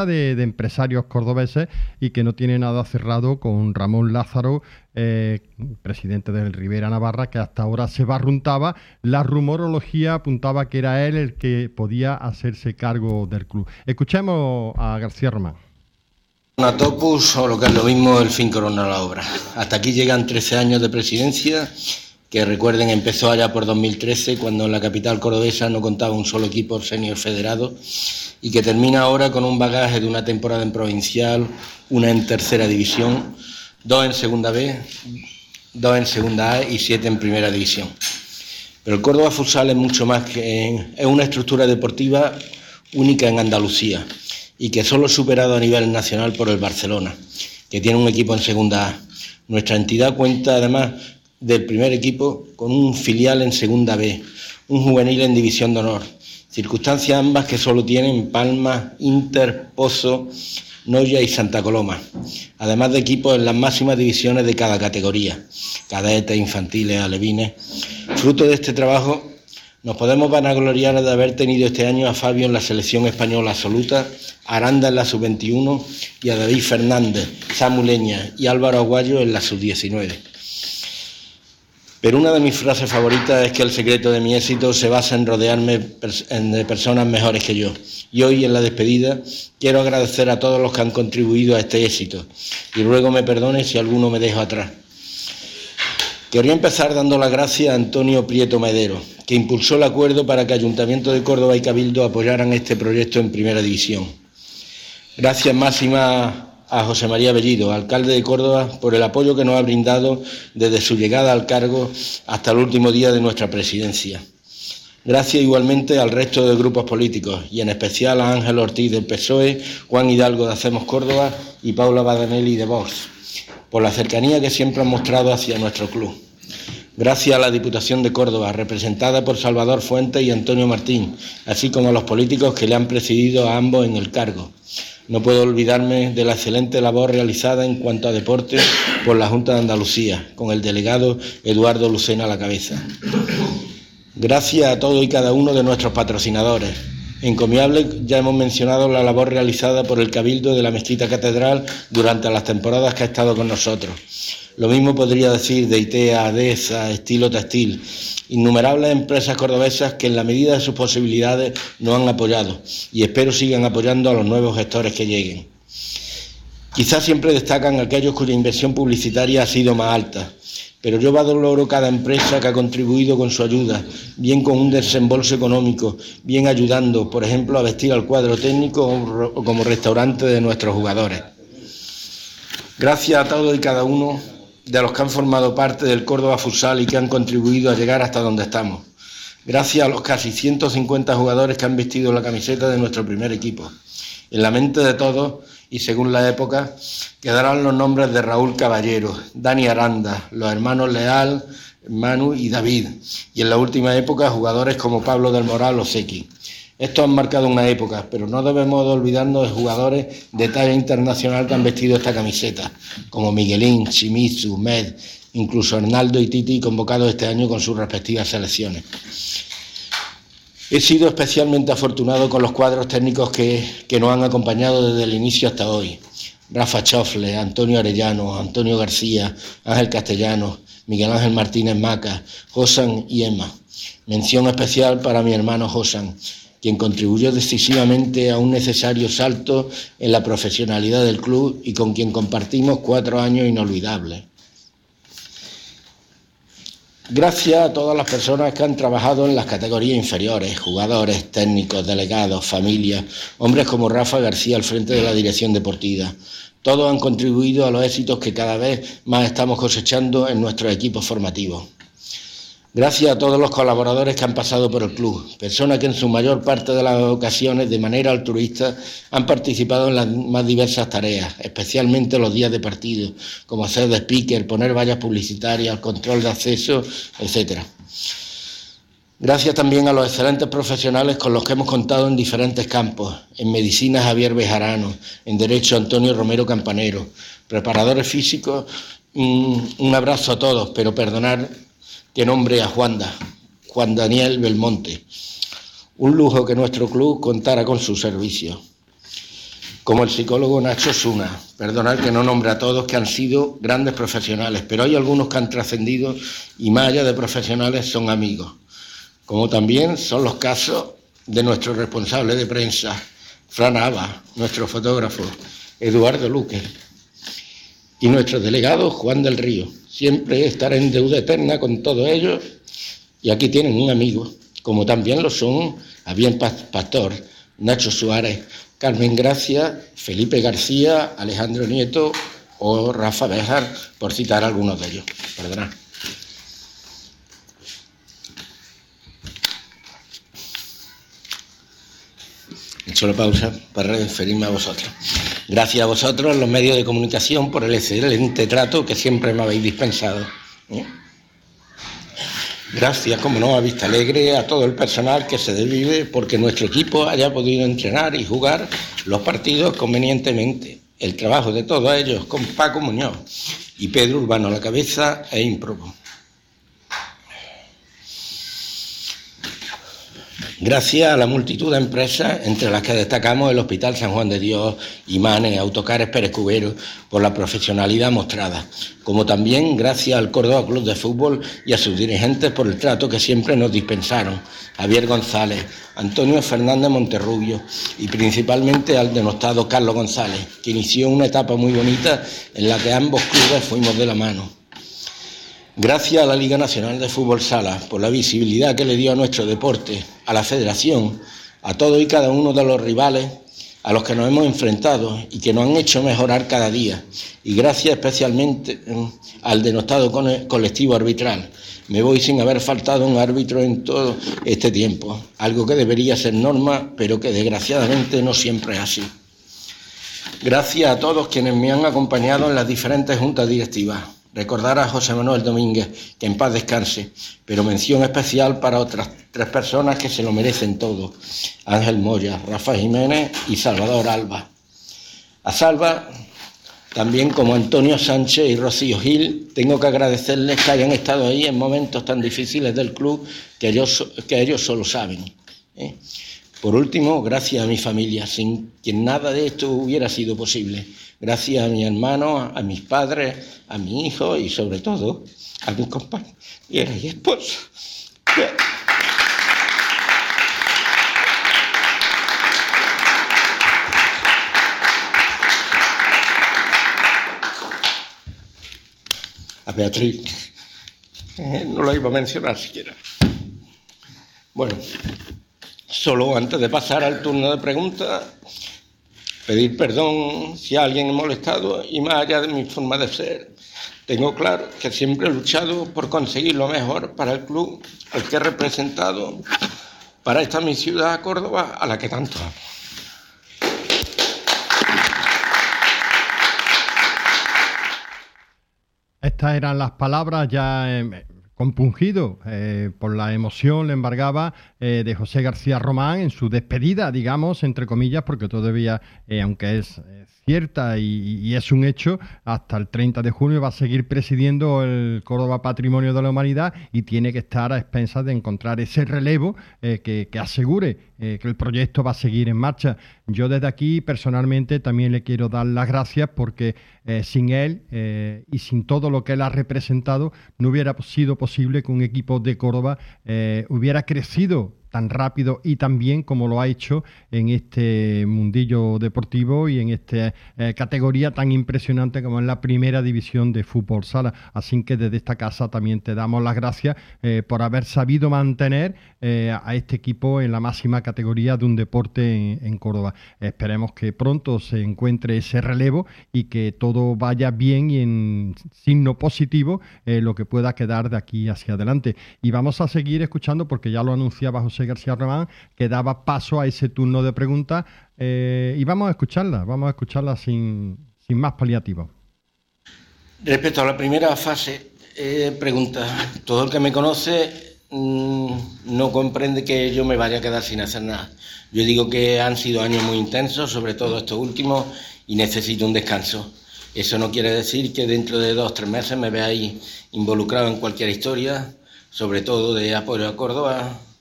de empresarios cordobeses y que no tiene nada cerrado con Ramón Lázaro, presidente del Rivera Navarra, que hasta ahora se barruntaba. La rumorología apuntaba que era él el que podía hacerse cargo del club. Escuchemos a García Román. Topus, o lo que es lo mismo, el fin corona la obra. Hasta aquí llegan 13 años de presidencia, que recuerden empezó allá por 2013, cuando en la capital cordobesa no contaba un solo equipo senior federado, y que termina ahora con un bagaje de una temporada en provincial, una en tercera división, 2 en segunda B, 2 en segunda A y 7 en primera división. Pero el Córdoba Futsal es mucho más es una estructura deportiva única en Andalucía y que solo es superado a nivel nacional por el Barcelona, que tiene un equipo en segunda A. Nuestra entidad cuenta además del primer equipo con un filial en segunda B, un juvenil en división de honor, circunstancias ambas que solo tienen Palma, Inter, Pozo, Noya y Santa Coloma, además de equipos en las máximas divisiones de cada categoría, cadetes, infantiles, alevines. Fruto de este trabajo nos podemos vanagloriar de haber tenido este año a Fabio en la selección española absoluta, a Aranda en la sub-21 y a David Fernández, Samu Leña y Álvaro Aguayo en la sub-19. Pero una de mis frases favoritas es que el secreto de mi éxito se basa en rodearme de personas mejores que yo. Y hoy, en la despedida, quiero agradecer a todos los que han contribuido a este éxito y ruego me perdone si alguno me dejo atrás. Quería empezar dando las gracias a Antonio Prieto Medero, que impulsó el acuerdo para que Ayuntamiento de Córdoba y Cabildo apoyaran este proyecto en primera división. Gracias máxima a José María Bellido, alcalde de Córdoba, por el apoyo que nos ha brindado desde su llegada al cargo hasta el último día de nuestra presidencia. Gracias igualmente al resto de grupos políticos y en especial a Ángel Ortiz del PSOE, Juan Hidalgo de Hacemos Córdoba y Paula Badanelli de Vox, por la cercanía que siempre han mostrado hacia nuestro club. Gracias a la Diputación de Córdoba, representada por Salvador Fuentes y Antonio Martín, así como a los políticos que le han precedido a ambos en el cargo. No puedo olvidarme de la excelente labor realizada en cuanto a deporte por la Junta de Andalucía, con el delegado Eduardo Lucena a la cabeza. Gracias a todos y cada uno de nuestros patrocinadores. Encomiable, ya hemos mencionado la labor realizada por el Cabildo de la Mezquita Catedral durante las temporadas que ha estado con nosotros. Lo mismo podría decir de ITEA, ADESA, Estilo Textil, innumerables empresas cordobesas que en la medida de sus posibilidades nos han apoyado y espero sigan apoyando a los nuevos gestores que lleguen. Quizás siempre destacan aquellos cuya inversión publicitaria ha sido más alta, pero yo valoro cada empresa que ha contribuido con su ayuda, bien con un desembolso económico, bien ayudando, por ejemplo, a vestir al cuadro técnico o como restaurante de nuestros jugadores. Gracias a todos y cada uno de los que han formado parte del Córdoba Futsal y que han contribuido a llegar hasta donde estamos. Gracias a los casi 150 jugadores que han vestido la camiseta de nuestro primer equipo. En la mente de todos, y según la época, quedarán los nombres de Raúl Caballero, Dani Aranda, los hermanos Leal, Manu y David, y en la última época jugadores como Pablo del Moral o Seki. Estos han marcado una época, pero no debemos olvidarnos de jugadores de talla internacional que han vestido esta camiseta, como Miguelín, Shimizu, Med, incluso Arnaldo y Titi, convocados este año con sus respectivas selecciones. He sido especialmente afortunado con los cuadros técnicos que nos han acompañado desde el inicio hasta hoy. Rafa Chofle, Antonio Arellano, Antonio García, Ángel Castellano, Miguel Ángel Martínez Maca, Josan y Emma. Mención especial para mi hermano Josan, quien contribuyó decisivamente a un necesario salto en la profesionalidad del club y con quien compartimos 4 años inolvidables. Gracias a todas las personas que han trabajado en las categorías inferiores, jugadores, técnicos, delegados, familias, hombres como Rafa García al frente de la dirección deportiva. Todos han contribuido a los éxitos que cada vez más estamos cosechando en nuestros equipos formativos. Gracias a todos los colaboradores que han pasado por el club, personas que en su mayor parte de las ocasiones de manera altruista han participado en las más diversas tareas, especialmente los días de partido, como hacer de speaker, poner vallas publicitarias, control de acceso, etc. Gracias también a los excelentes profesionales con los que hemos contado en diferentes campos, en medicina Javier Bejarano, en derecho Antonio Romero Campanero, preparadores físicos, un abrazo a todos, pero perdonar que nombre a Juan Daniel Belmonte. Un lujo que nuestro club contara con sus servicios. como el psicólogo Nacho Suna. Perdonad que no nombre a todos, que han sido grandes profesionales, pero hay algunos que han trascendido y más allá de profesionales son amigos, como también son los casos de nuestro responsable de prensa, Fran Ava, nuestro fotógrafo, Eduardo Luque, y nuestro delegado, Juan del Río. Siempre estaré en deuda eterna con todos ellos, y aquí tienen un amigo, como también lo son Javier Pastor, Nacho Suárez, Carmen Gracia, Felipe García, Alejandro Nieto o Rafa Béjar, por citar algunos de ellos. Perdonad. He hecho la pausa para referirme a vosotros. Gracias a vosotros, los medios de comunicación, por el excelente trato que siempre me habéis dispensado. Gracias, como no, a Vista Alegre, a todo el personal que se desvive porque nuestro equipo haya podido entrenar y jugar los partidos convenientemente. El trabajo de todos ellos con Paco Muñoz y Pedro Urbano a la cabeza e ímprobo. Gracias a la multitud de empresas, entre las que destacamos el Hospital San Juan de Dios, Imanes, Autocares Pérez Cubero, por la profesionalidad mostrada, como también gracias al Córdoba Club de Fútbol y a sus dirigentes por el trato que siempre nos dispensaron, Javier González, Antonio Fernández Monterrubio y principalmente al denostado Carlos González, que inició una etapa muy bonita en la que ambos clubes fuimos de la mano. Gracias a la Liga Nacional de Fútbol Sala por la visibilidad que le dio a nuestro deporte, a la federación, a todos y cada uno de los rivales a los que nos hemos enfrentado y que nos han hecho mejorar cada día. Y gracias especialmente al denostado colectivo arbitral. Me voy sin haber faltado un árbitro en todo este tiempo, algo que debería ser norma, pero que desgraciadamente no siempre es así. Gracias a todos quienes me han acompañado en las diferentes juntas directivas. Recordar a José Manuel Domínguez, que en paz descanse, pero mención especial para otras 3 personas que se lo merecen todo: Ángel Moya, Rafa Jiménez y Salvador Alba. A Salva, también como Antonio Sánchez y Rocío Gil, tengo que agradecerles que hayan estado ahí en momentos tan difíciles del club que ellos solo saben. Por último, gracias a mi familia, sin quien nada de esto hubiera sido posible. Gracias a mi hermano, a mis padres, a mi hijo y sobre todo a mis compañeros y esposa. A Beatriz, no la iba a mencionar siquiera. Bueno, solo antes de pasar al turno de preguntas, pedir perdón si a alguien he molestado y más allá de mi forma de ser, tengo claro que siempre he luchado por conseguir lo mejor para el club al que he representado, para esta mi ciudad, Córdoba, a la que tanto amo. Estas eran las palabras ya compungido por la emoción, le embargaba, de José García Román en su despedida, digamos, entre comillas, porque todavía, aunque es cierta y es un hecho, hasta el 30 de junio va a seguir presidiendo el Córdoba Patrimonio de la Humanidad y tiene que estar a expensas de encontrar ese relevo que asegure que el proyecto va a seguir en marcha. Yo desde aquí personalmente también le quiero dar las gracias porque sin él y sin todo lo que él ha representado no hubiera sido posible que un equipo de Córdoba hubiera crecido tan rápido y tan bien como lo ha hecho en este mundillo deportivo y en esta categoría tan impresionante como es la primera división de fútbol sala. Así que desde esta casa también te damos las gracias por haber sabido mantener a este equipo en la máxima categoría de un deporte en Córdoba. Esperemos que pronto se encuentre ese relevo y que todo vaya bien y en signo positivo lo que pueda quedar de aquí hacia adelante. Y vamos a seguir escuchando, porque ya lo anunciaba José García Román, que daba paso a ese turno de preguntas y vamos a escucharla sin más paliativos. Respecto a la primera fase, pregunta, todo el que me conoce no comprende que yo me vaya a quedar sin hacer nada. Yo digo que han sido años muy intensos, sobre todo estos últimos, y necesito un descanso. Eso no quiere decir que dentro de 2 o 3 meses me veáis involucrado en cualquier historia, sobre todo de apoyo a Córdoba,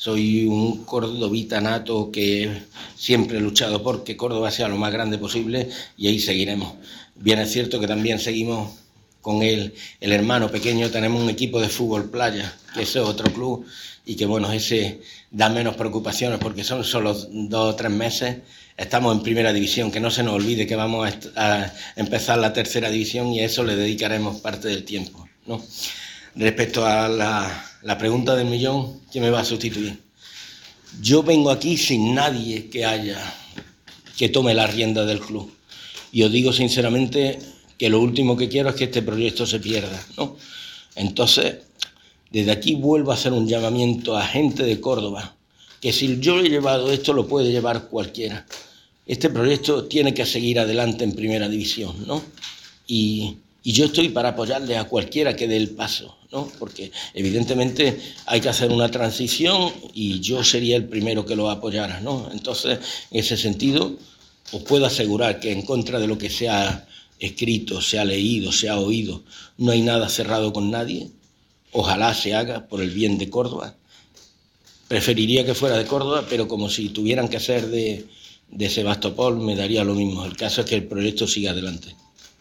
Soy un cordobita nato que siempre he luchado por que Córdoba sea lo más grande posible y ahí seguiremos. Bien es cierto que también seguimos con el hermano pequeño, tenemos un equipo de fútbol playa, que ese es otro club y que bueno, ese da menos preocupaciones porque son solo 2 o 3 meses. Estamos en primera división, que no se nos olvide que vamos a empezar la tercera división y a eso le dedicaremos parte del tiempo, ¿no? Respecto a la pregunta del millón, ¿quién me va a sustituir? Yo vengo aquí sin nadie que tome la rienda del club. Y os digo sinceramente que lo último que quiero es que este proyecto se pierda, ¿no? Entonces, desde aquí vuelvo a hacer un llamamiento a gente de Córdoba, que si yo he llevado esto, lo puede llevar cualquiera. Este proyecto tiene que seguir adelante en primera división, ¿no? Y yo estoy para apoyarle a cualquiera que dé el paso, ¿no? Porque evidentemente hay que hacer una transición y yo sería el primero que lo apoyara, ¿no? Entonces, en ese sentido, os puedo asegurar que en contra de lo que se ha escrito, se ha leído, se ha oído, no hay nada cerrado con nadie. Ojalá se haga por el bien de Córdoba. Preferiría que fuera de Córdoba, pero como si tuvieran que ser de Sebastopol, me daría lo mismo. El caso es que el proyecto siga adelante.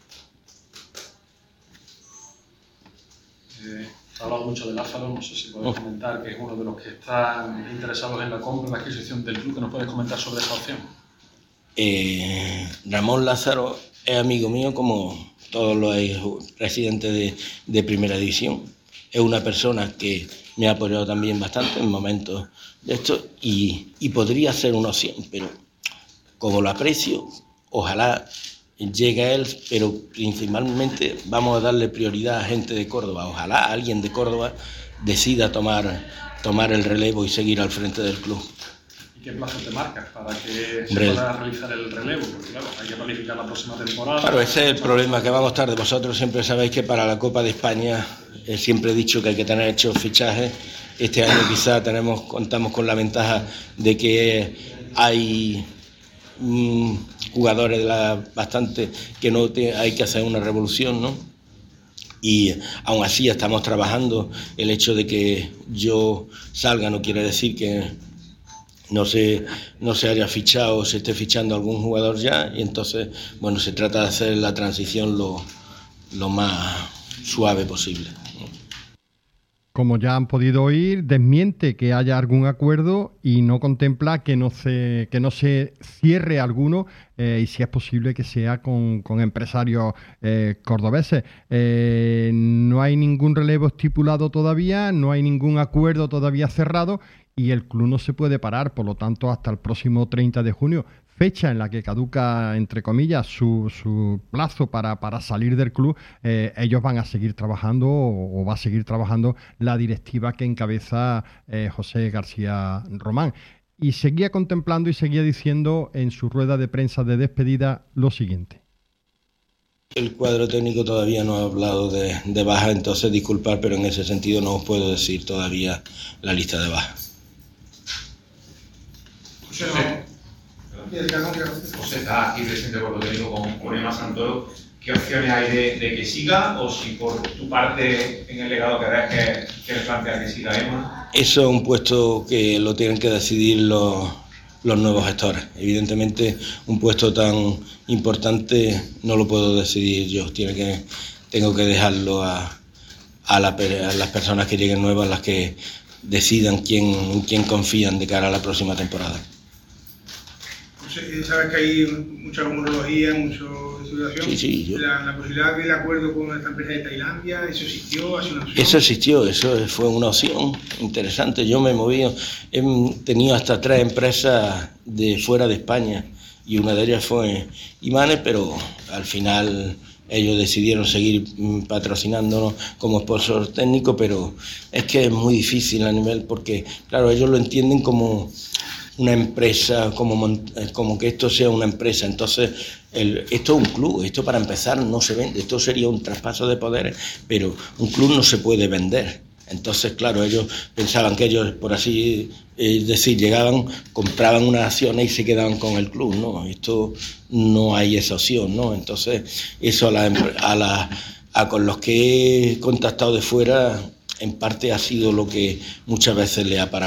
Ha hablado mucho de Lázaro, no sé si puedes comentar que es uno de los que están interesados en la compra, en la adquisición del club, que nos puedes comentar sobre esa opción. Ramón Lázaro es amigo mío como todos los presidentes de primera división. Es una persona que me ha apoyado también bastante en momentos de esto y podría ser una opción, pero como lo aprecio, ojalá llegue a él, pero principalmente vamos a darle prioridad a gente de Córdoba. Ojalá alguien de Córdoba decida tomar el relevo y seguir al frente del club. ¿Y qué plazo te marcas para que se pueda realizar el relevo? Porque claro, hay que planificar la próxima temporada. Claro, ese es el problema que vamos tarde. Vosotros siempre sabéis que para la Copa de España siempre he dicho que hay que tener hechos fichajes. Este año quizá contamos con la ventaja de que hay jugadores bastante que no hay que hacer una revolución, ¿no? Y aún así estamos trabajando. El hecho de que yo salga no quiere decir que no se haya fichado o se esté fichando algún jugador ya, y entonces, bueno, se trata de hacer la transición lo más suave posible. Como ya han podido oír, desmiente que haya algún acuerdo y no contempla que no se cierre alguno y si es posible que sea con empresarios cordobeses. No hay ningún relevo estipulado todavía, no hay ningún acuerdo todavía cerrado y el club no se puede parar, por lo tanto, hasta el próximo 30 de junio, fecha en la que caduca, entre comillas, su plazo para salir del club. Ellos van a seguir trabajando o va a seguir trabajando la directiva que encabeza José García Román. Y seguía contemplando y seguía diciendo en su rueda de prensa de despedida lo siguiente. El cuadro técnico todavía no ha hablado de baja, entonces disculpad, pero en ese sentido no os puedo decir todavía la lista de bajas. José está aquí presente por lo técnico con Emma Santoro. ¿Qué opciones hay de que siga o si por tu parte en el legado que ves que le plantea que siga Emma? Eso es un puesto que lo tienen que decidir los nuevos gestores. Evidentemente un puesto tan importante no lo puedo decidir yo, tengo que dejarlo a las personas que lleguen nuevas, las que decidan quién confían de cara a la próxima temporada. Sabes que hay mucha rumorología, mucha situación. Sí. La posibilidad del acuerdo con esta empresa de Tailandia, ¿eso existió? ¿Ha sido una opción? Eso existió, eso fue una opción interesante. Yo me he movido, he tenido hasta 3 empresas de fuera de España y una de ellas fue Imanes, pero al final ellos decidieron seguir patrocinándonos como sponsor técnico, pero es que es muy difícil a nivel, porque claro, ellos lo entienden como una empresa, como que esto sea una empresa. Entonces, esto es un club, esto para empezar no se vende, esto sería un traspaso de poderes, pero un club no se puede vender. Entonces, claro, ellos pensaban que ellos, por así decir, llegaban, compraban unas acciones y se quedaban con el club, ¿no? Esto no hay esa opción, ¿no? Entonces, eso con los que he contactado de fuera, en parte ha sido lo que muchas veces le ha parado.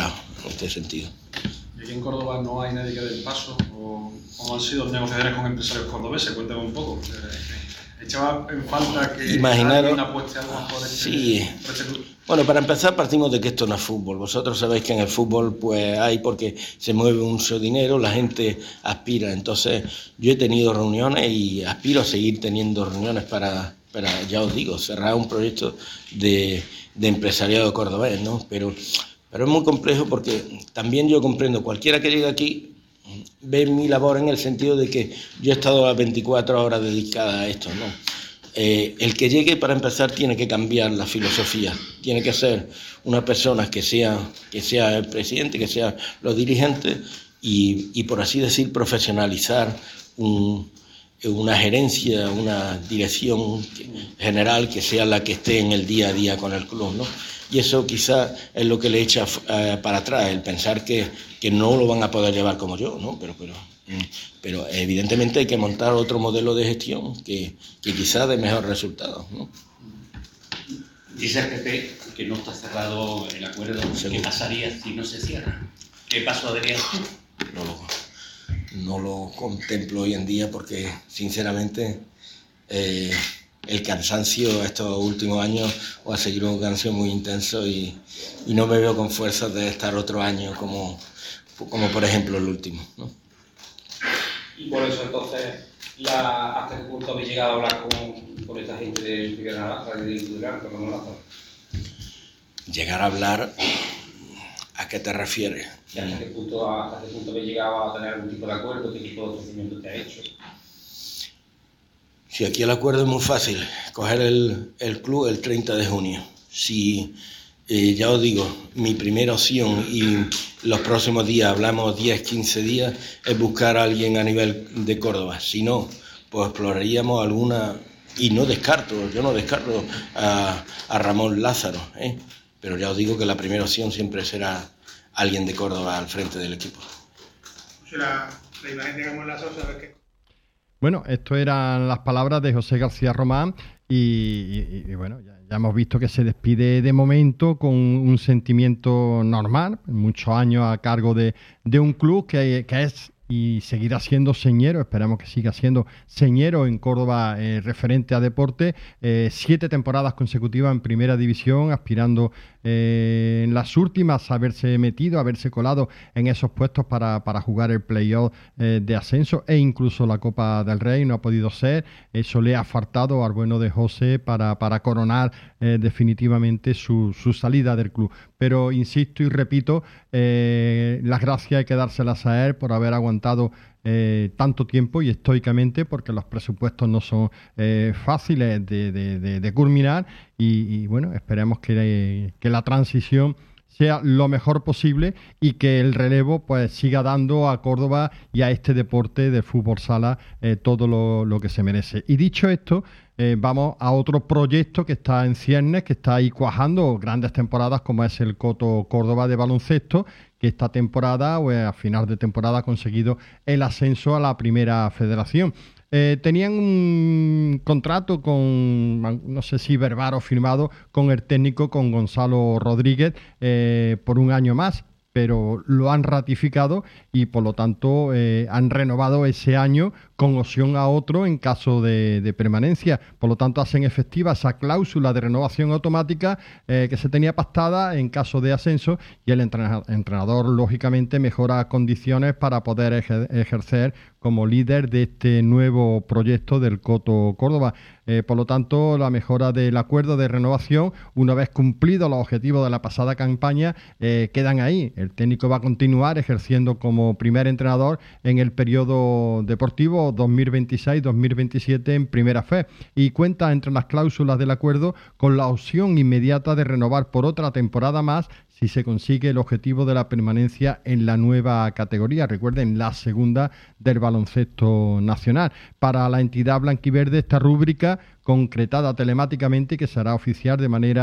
en este sentido. ¿Y aquí en Córdoba no hay nadie que dé el paso? ¿O cómo han sido las negociaciones con empresarios cordobeses? Cuéntame un poco. ¿Echaba en falta que alguien apueste algo más por este club? Bueno, para empezar partimos de que esto no es fútbol. Vosotros sabéis que en el fútbol pues hay porque se mueve mucho dinero, la gente aspira. Entonces yo he tenido reuniones y aspiro a seguir teniendo reuniones para ya os digo, cerrar un proyecto de empresariado cordobés, ¿no? Pero es muy complejo porque también yo comprendo, cualquiera que llegue aquí ve mi labor en el sentido de que yo he estado las 24 horas dedicada a esto, ¿no? El que llegue, para empezar, tiene que cambiar la filosofía, tiene que ser una persona que sea el presidente, que sea los dirigentes y por así decir, profesionalizar una gerencia, una dirección general que sea la que esté en el día a día con el club, ¿no? Y eso quizás es lo que le echa para atrás, el pensar que no lo van a poder llevar como yo, ¿no? Pero evidentemente hay que montar otro modelo de gestión que quizás dé mejor resultado, ¿no? Dice el PP que no está cerrado el acuerdo. ¿Qué pasaría si no se cierra? ¿Qué paso darías tú? No lo contemplo hoy en día porque, sinceramente, el cansancio estos últimos años va a seguir un cansancio muy intenso y no me veo con fuerzas de estar otro año como por ejemplo el último, ¿no? Y por eso entonces, ¿hasta qué punto habéis llegado a hablar con esta gente del Figueroa Naranja, del Industrial, con los Lázaro? Llegar a hablar, ¿a qué te refieres? ¿Hasta qué punto habéis llegado a tener algún tipo de acuerdo? ¿Qué tipo de ofrecimiento te ha hecho? Sí, aquí el acuerdo es muy fácil, coger el club el 30 de junio. Si, ya os digo, mi primera opción y los próximos días, hablamos 10, 15 días, es buscar a alguien a nivel de Córdoba. Si no, pues exploraríamos alguna, y yo no descarto a Ramón Lázaro, pero ya os digo que la primera opción siempre será alguien de Córdoba al frente del equipo. La imagen de Ramón Lázaro, ¿sabes qué? Bueno, esto eran las palabras de José García Román y bueno, ya hemos visto que se despide de momento con un sentimiento normal, muchos años a cargo de un club que es y seguirá siendo señero, esperamos que siga siendo señero en Córdoba referente a deporte, 7 temporadas consecutivas en primera división, aspirando en las últimas a haberse colado en esos puestos para jugar el playoff de ascenso e incluso la Copa del Rey. No ha podido ser, eso le ha faltado al bueno de José para coronar definitivamente su salida del club. Pero insisto y repito, las gracias hay que dárselas a él por haber aguantado tanto tiempo y estoicamente, porque los presupuestos no son fáciles de culminar y bueno, esperemos que la transición sea lo mejor posible y que el relevo pues siga dando a Córdoba y a este deporte del fútbol sala todo lo que se merece. Y dicho esto, vamos a otro proyecto que está en ciernes, que está ahí cuajando grandes temporadas, como es el Coto Córdoba de baloncesto, que esta temporada o a final de temporada ha conseguido el ascenso a la Primera Federación. Tenían un contrato con, no sé si verbal o firmado, con el técnico, con Gonzalo Rodríguez, por un año más, pero lo han ratificado y por lo tanto han renovado ese año con opción a otro en caso de permanencia. Por lo tanto hacen efectiva esa cláusula de renovación automática que se tenía pactada en caso de ascenso y el entrenador lógicamente mejora condiciones para poder ejercer como líder de este nuevo proyecto del Coto Córdoba. Por lo tanto, la mejora del acuerdo de renovación, una vez cumplidos los objetivos de la pasada campaña, quedan ahí. El técnico va a continuar ejerciendo como primer entrenador en el periodo deportivo 2026-2027 en Primera Fe y cuenta entre las cláusulas del acuerdo con la opción inmediata de renovar por otra temporada más si se consigue el objetivo de la permanencia en la nueva categoría. Recuerden, la segunda del baloncesto nacional. Para la entidad blanquiverde, esta rúbrica concretada telemáticamente que será oficial de manera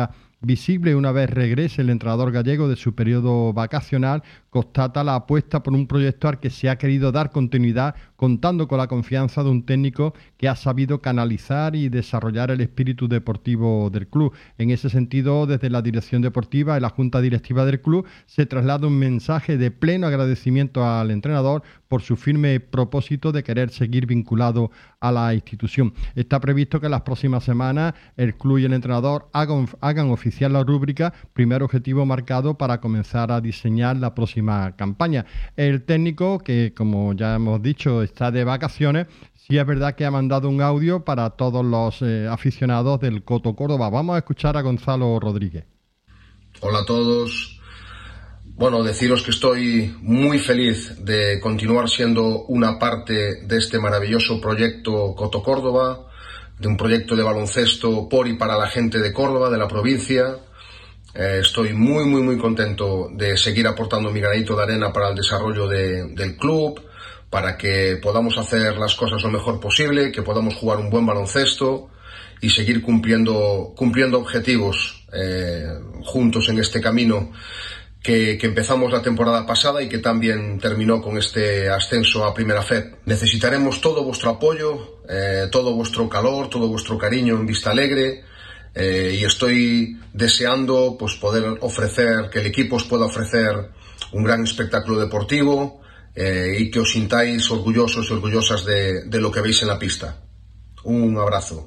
visible una vez regrese el entrenador gallego de su periodo vacacional, constata la apuesta por un proyecto al que se ha querido dar continuidad, contando con la confianza de un técnico que ha sabido canalizar y desarrollar el espíritu deportivo del club. En ese sentido, desde la dirección deportiva y la junta directiva del club se traslada un mensaje de pleno agradecimiento al entrenador por su firme propósito de querer seguir vinculado a la institución. Está previsto que en las próximas semanas el club y el entrenador hagan oficial la rúbrica, primer objetivo marcado para comenzar a diseñar la próxima campaña. El técnico, que como ya hemos dicho está de vacaciones, sí es verdad que ha mandado un audio para todos los aficionados del Coto Córdoba. Vamos a escuchar a Gonzalo Rodríguez. Hola a todos. Bueno, deciros que estoy muy feliz de continuar siendo una parte de este maravilloso proyecto Coto Córdoba, de un proyecto de baloncesto por y para la gente de Córdoba, de la provincia. Estoy muy contento de seguir aportando mi granito de arena para el desarrollo del club, para que podamos hacer las cosas lo mejor posible, que podamos jugar un buen baloncesto y seguir cumpliendo objetivos juntos en este camino que empezamos la temporada pasada y que también terminó con este ascenso a Primera FEP. Necesitaremos todo vuestro apoyo, todo vuestro calor, todo vuestro cariño en Vista Alegre, y estoy deseando pues poder ofrecer, que el equipo os pueda ofrecer un gran espectáculo deportivo y que os sintáis orgullosos y orgullosas de lo que veis en la pista. Un abrazo.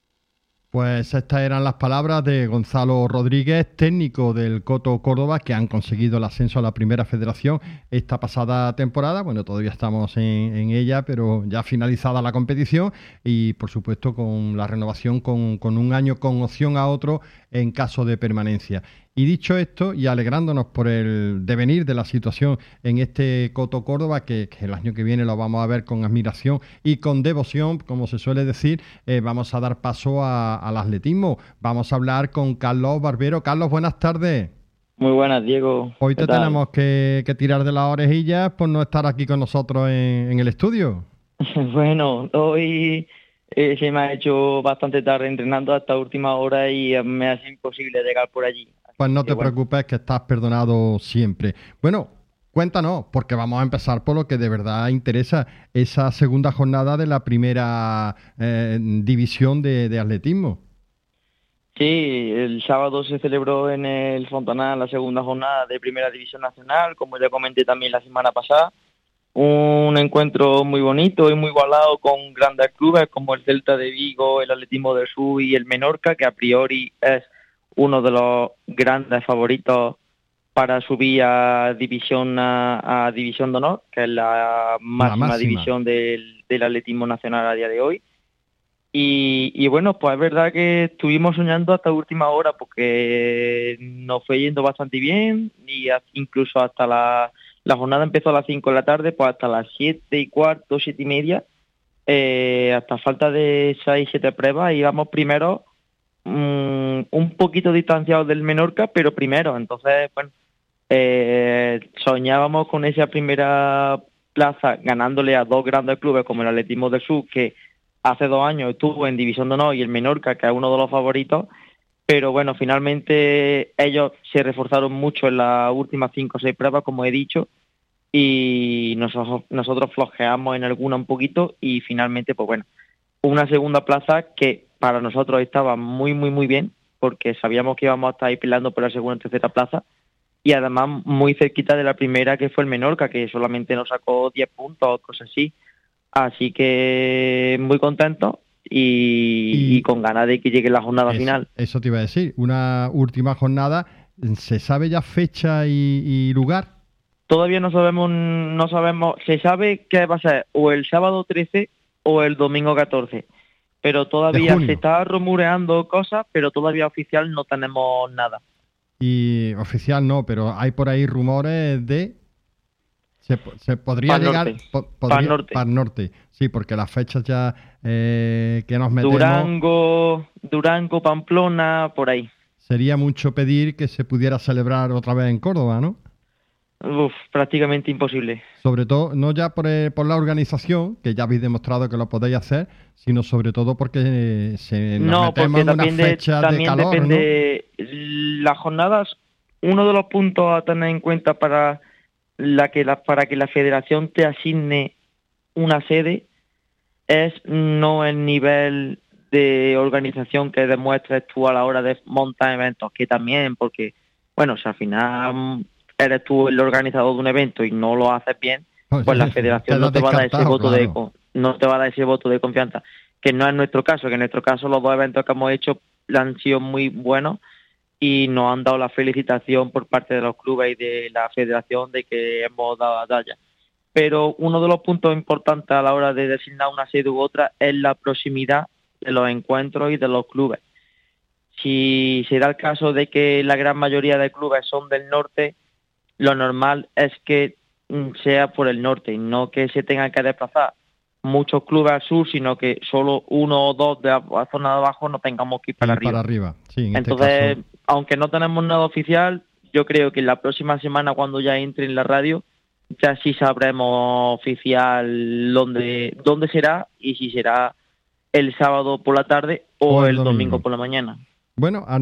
Pues estas eran las palabras de Gonzalo Rodríguez, técnico del Coto Córdoba, que han conseguido el ascenso a la Primera Federación esta pasada temporada. Bueno, todavía estamos en ella, pero ya finalizada la competición y, por supuesto, con la renovación con un año con opción a otro en caso de permanencia. Y dicho esto, y alegrándonos por el devenir de la situación en este Coto Córdoba, que el año que viene lo vamos a ver con admiración y con devoción, como se suele decir, vamos a dar paso al atletismo. Vamos a hablar con Carlos Barbero. Carlos, buenas tardes. Muy buenas, Diego. Hoy te tenemos que tirar de las orejillas por no estar aquí con nosotros en el estudio. Bueno, hoy se me ha hecho bastante tarde entrenando hasta última hora y me hace imposible llegar por allí. Pues no te preocupes, que estás perdonado siempre. Bueno, cuéntanos, porque vamos a empezar por lo que de verdad interesa, esa segunda jornada de la primera división de atletismo. Sí, el sábado se celebró en el Fontanal la segunda jornada de Primera División Nacional, como ya comenté también la semana pasada. Un encuentro muy bonito y muy igualado con grandes clubes como el Celta de Vigo, el Atletismo del Sur y el Menorca, que a priori es uno de los grandes favoritos para subir a División de Honor, que es la máxima división del atletismo nacional a día de hoy. Y bueno, pues es verdad que estuvimos soñando hasta última hora porque nos fue yendo bastante bien y incluso hasta la jornada empezó a las 5 de la tarde, pues hasta las 7:15, 7:30, hasta falta de 6-7 pruebas, íbamos primero, un poquito distanciados del Menorca, pero primero. Entonces, bueno, soñábamos con esa primera plaza ganándole a dos grandes clubes como el Atletismo del Sur, que hace 2 años estuvo en División de Honor, y el Menorca, que es uno de los favoritos. Pero bueno, finalmente ellos se reforzaron mucho en las últimas 5 o 6 pruebas, como he dicho, y nosotros flojeamos en alguna un poquito, y finalmente, pues bueno, una segunda plaza que para nosotros estaba muy bien, porque sabíamos que íbamos a estar ahí peleando por la segunda y tercera plaza, y además muy cerquita de la primera, que fue el Menorca, que solamente nos sacó 10 puntos o cosas así. Así que muy contento y con ganas de que llegue la jornada final. Eso te iba a decir, una última jornada. ¿Se sabe ya fecha y lugar? Todavía no sabemos. Se sabe que va a ser o el sábado 13 o el domingo 14, pero todavía se está rumoreando cosas, pero todavía oficial no tenemos nada. Y oficial no, pero hay por ahí rumores de... Se podría llegar para el norte, sí, porque las fechas ya que nos metemos... Durango, Pamplona, por ahí. Sería mucho pedir que se pudiera celebrar otra vez en Córdoba, ¿no? prácticamente imposible. Sobre todo, no ya por la organización, que ya habéis demostrado que lo podéis hacer, sino sobre todo porque nos metemos en una fecha de calor, depende, ¿no? Las jornadas, uno de los puntos a tener en cuenta para que la federación te asigne una sede es no el nivel de organización que demuestres tú a la hora de montar eventos, que también, porque, bueno, si al final eres tú el organizador de un evento y no lo haces bien, pues la federación no te va a dar ese voto no te va a dar ese voto de confianza, que no es nuestro caso, que en nuestro caso los 2 eventos que hemos hecho han sido muy buenos y nos han dado la felicitación por parte de los clubes y de la federación de que hemos dado la talla. Pero uno de los puntos importantes a la hora de designar una sede u otra es la proximidad de los encuentros y de los clubes. Si se da el caso de que la gran mayoría de clubes son del norte, lo normal es que sea por el norte y no que se tengan que desplazar muchos clubes al sur, sino que solo 1 o 2 de la zona de abajo no tengamos que ir para arriba. Sí, entonces, aunque no tenemos nada oficial, yo creo que la próxima semana, cuando ya entre en la radio, ya sí sabremos oficial dónde será y si será el sábado por la tarde o el domingo por la mañana. Bueno,